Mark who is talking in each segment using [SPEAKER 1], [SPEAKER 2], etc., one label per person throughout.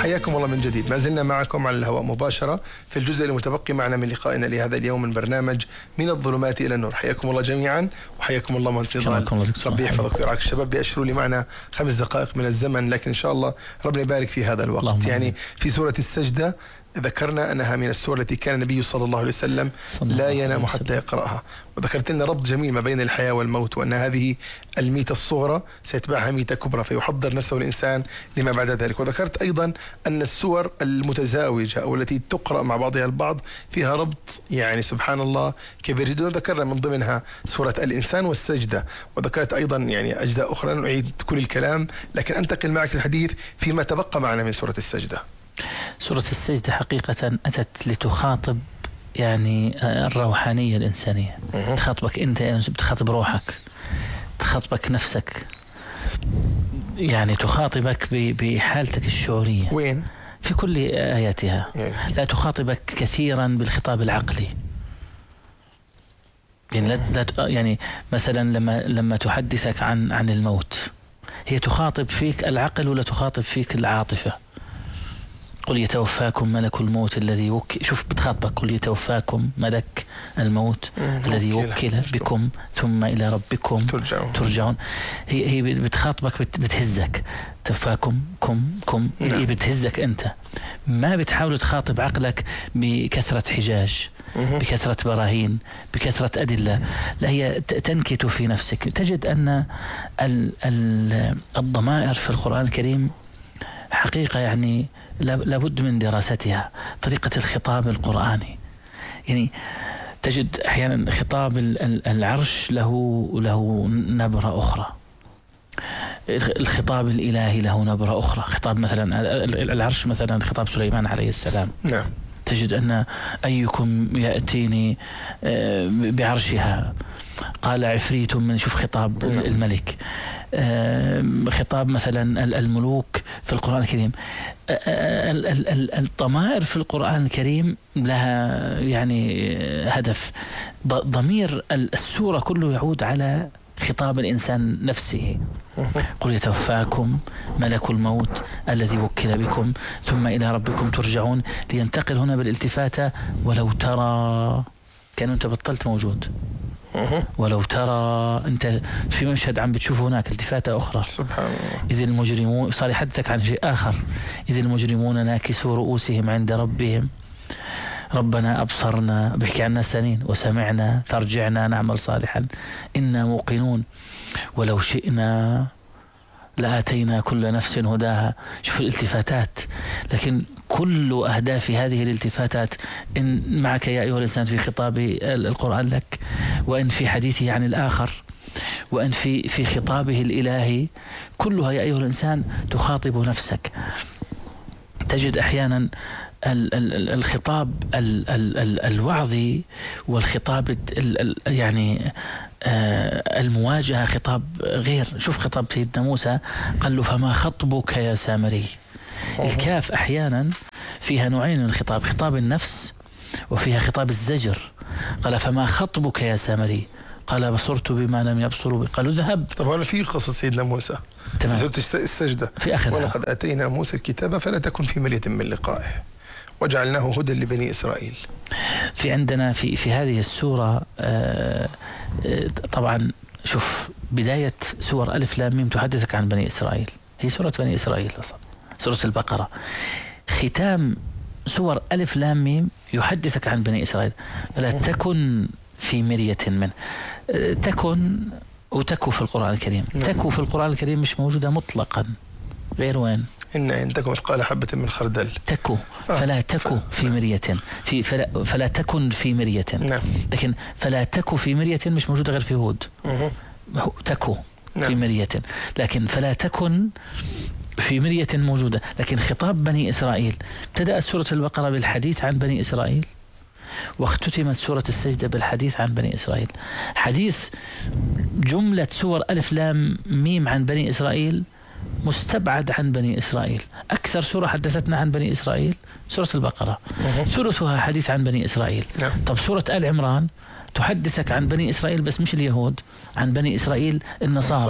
[SPEAKER 1] حياكم الله من جديد. ما زلنا معكم على الهواء مباشرة في الجزء المتبقي معنا من لقائنا لهذا اليوم من برنامج من الظلمات إلى النور. حياكم الله جميعا وحياكم الله مهندس نضال. ربي يحفظك ويرعاك. الشباب بيأشروا لي معنا 5 دقائق من الزمن، لكن إن شاء الله ربنا يبارك في هذا الوقت. يعني في سورة السجدة ذكرنا أنها من السور التي كان النبي صلى الله عليه وسلم لا ينام حتى يقرأها، وذكرت لنا ربط جميل ما بين الحياة والموت، وأن هذه الميتة الصغرى سيتبعها ميتة كبرى فيحضر نفسه الإنسان لما بعد ذلك. وذكرت أيضا أن السور المتزاوجة أو التي تقرأ مع بعضها البعض فيها ربط يعني سبحان الله كبير جدا، وذكرنا من ضمنها سورة الإنسان والسجدة. وذكرت أيضا يعني أجزاء أخرى نعيد كل الكلام، لكن أنتقل معك الحديث فيما تبقى معنا من سورة السجدة.
[SPEAKER 2] سورة السجدة حقيقة أتت لتخاطب يعني الروحانية الإنسانية. تخاطبك أنت، بتخاطب روحك، تخاطبك نفسك، يعني تخاطبك بحالتك الشعورية.
[SPEAKER 1] وين؟
[SPEAKER 2] في كل آياتها. لا تخاطبك كثيرا بالخطاب العقلي. يعني مثلا لما تحدثك عن الموت، هي تخاطب فيك العقل ولا تخاطب فيك العاطفة؟ قل يتوفاكم ملك الموت الذي وكل، شوف بتخاطبك، قل يتوفاكم ملك الموت الذي وكل بكم ثم إلى ربكم ترجعون. هي بتخاطبك، بتهزك، توفاكم كم هي بتهزك أنت. ما بتحاول تخاطب عقلك بكثرة حجاج، بكثرة براهين، بكثرة أدلة، لا هي تنكت في نفسك. تجد أن الضمائر في القرآن الكريم حقيقة يعني لابد من دراستها. طريقة الخطاب القرآني، يعني تجد أحيانا خطاب العرش له نبرة أخرى، الخطاب الإلهي له نبرة أخرى. خطاب مثلا العرش، مثلا خطاب سليمان عليه السلام،
[SPEAKER 1] نعم،
[SPEAKER 2] تجد أن أيكم يأتيني بعرشها قال عفريت من، شوف خطاب الملك. خطاب مثلا الملوك في القرآن الكريم. الضمائر في القرآن الكريم لها يعني هدف. ضمير السورة كله يعود على خطاب الإنسان نفسه. قل يتوفاكم ملك الموت الذي وكل بكم ثم إلى ربكم ترجعون. لينتقل هنا بالالتفاتة، ولو ترى، كأنه أنت بطلت موجود، ولو ترى أنت في مشهد عم بتشوفه هناك التفاتة أخرى.
[SPEAKER 1] سبحان الله.
[SPEAKER 2] إذ المجرمون، صار يحدثك عن شيء آخر. إذ المجرمون ناكسوا رؤوسهم عند ربهم ربنا أبصرنا، بيحكي عن ناس ثانيين، وسمعنا فارجعنا نعمل صالحا إنا موقنون ولو شئنا لآتينا كل نفس هداها. شوف الالتفاتات، لكن كل أهداف هذه الالتفاتات إن معك يا أيها الإنسان في خطاب القرآن لك، وإن في حديثه عن الآخر، وإن في خطابه الإلهي، كلها يا أيها الإنسان تخاطب نفسك. تجد أحيانا الخطاب الوعظي والخطاب يعني المواجهة خطاب غير. شوف خطاب سيدنا موسى، قال له فما خطبك يا سامري. الكاف أحيانا فيها نوعين من الخطاب، خطاب النفس وفيها خطاب الزجر. قال فما خطبك يا سامري، قال بصرت بما لم يبصروا، قالوا ذهب.
[SPEAKER 1] طبعا في قصة سيدنا موسى
[SPEAKER 2] تمام،
[SPEAKER 1] سورة السجدة
[SPEAKER 2] في آخرها،
[SPEAKER 1] ولقد آتينا موسى الكتاب فلا تكن في مرية من لقائه وجعلناه هدى لبني إسرائيل.
[SPEAKER 2] في عندنا في هذه السورة طبعا شوف بداية سور ألف لام ميم تحدثك عن بني إسرائيل، هي سورة بني إسرائيل أصلا، سورة البقرة. ختام سور ألف لام ميم يحدثك عن بني إسرائيل. فلا تكن في مرية منه. تكن وتكو في القرآن الكريم. تكو في القرآن الكريم مش موجودة مطلقا، غير وين؟
[SPEAKER 1] إن تكن مثقال حبة من خردل.
[SPEAKER 2] تكو، فلا تكو في مرية، فلا تكن في مرية.
[SPEAKER 1] نعم.
[SPEAKER 2] لكن فلا تكو في مرية مش موجودة غير في هود. تكو في مرية، لكن فلا تكن في مرية موجودة. لكن خطاب بني إسرائيل، ابتدأت سورة البقرة بالحديث عن بني إسرائيل، واختتمت سورة السجدة بالحديث عن بني إسرائيل. حديث جملة سور ألف لام ميم عن بني إسرائيل مستبعد عن بني إسرائيل. أكثر سورة حدثتنا عن بني إسرائيل سورة البقرة، ثلثها حديث عن بني إسرائيل. طب سورة آل عمران تحدثك عن بني إسرائيل بس مش اليهود، عن بني إسرائيل النصارى.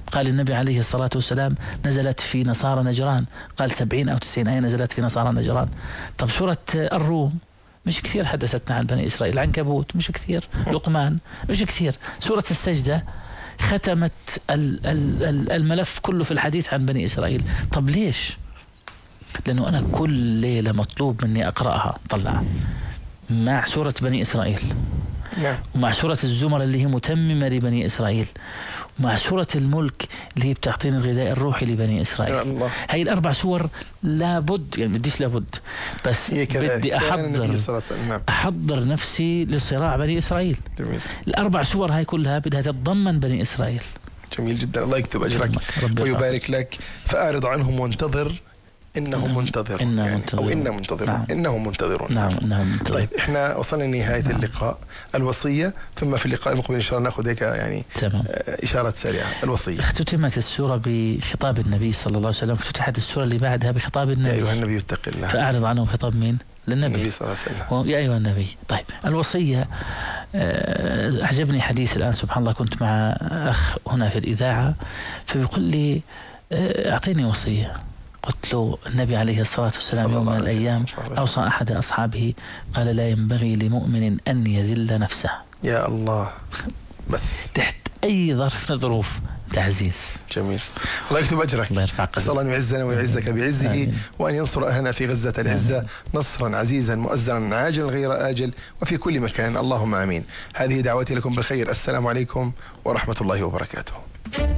[SPEAKER 2] قال النبي عليه الصلاة والسلام نزلت في نصارى نجران، قال 70 أو 90 آية نزلت في نصارى نجران. طب سورة الروم مش كثير حدثتنا عن بني إسرائيل، العنكبوت مش كثير، لقمان مش كثير، سورة السجدة ختمت الملف كله في الحديث عن بني إسرائيل. طب ليش؟ لأنه أنا كل ليلة مطلوب مني أقرأها طلع مع سورة بني إسرائيل، ومع سورة الزمر اللي هي متممة لبني إسرائيل، ومع سورة الملك اللي هي بتعطيني الغذاء الروحي لبني إسرائيل. هاي الأربع سور لابد، يعني بديش لابد، بس بدي أحضر نفسي لصراع بني إسرائيل.
[SPEAKER 1] جميل.
[SPEAKER 2] الأربع سور هاي كلها بدها تتضمن بني إسرائيل.
[SPEAKER 1] جميل جدا، الله يكتب أجرك ويبارك لك. فأعرض عنهم وانتظر إنهم منتظرون، يعني أو إنا منتظرون.
[SPEAKER 2] نعم.
[SPEAKER 1] إنهم منتظرون.
[SPEAKER 2] نعم. طيب
[SPEAKER 1] إحنا وصلنا لنهاية اللقاء. الوصية، ثم في اللقاء المقبل إن شاء الله نأخذ هيك يعني إشارات سريعة. الوصية.
[SPEAKER 2] اختتمت السورة بخطاب النبي صلى الله عليه وسلم، فتحت السورة اللي بعدها بخطاب النبي.
[SPEAKER 1] يا أيها النبي اتق الله.
[SPEAKER 2] فأعرض عنهم خطاب مين؟ للنبي
[SPEAKER 1] صلى الله عليه وسلم.
[SPEAKER 2] يا أيها النبي. طيب الوصية، أعجبني حديث الآن سبحان الله، كنت مع أخ هنا في الإذاعة فبيقول لي أعطيني وصية. قلت له النبي عليه الصلاة والسلام يوم من الأيام أوصى أحد أصحابه قال لا ينبغي لمؤمن أن يذل نفسه.
[SPEAKER 1] يا الله، بس
[SPEAKER 2] تحت أي ظرف من الظروف تعزيز.
[SPEAKER 1] جميل، الله يكتب أجرك. أسأل الله أن يعزنا ويعزك بعزه، وأن ينصر أهلنا في غزة العزة نصرا عزيزا مؤزرا عاجلا غير آجل وفي كل مكان، اللهم آمين. هذه دعوتي لكم بالخير. السلام عليكم ورحمة الله وبركاته.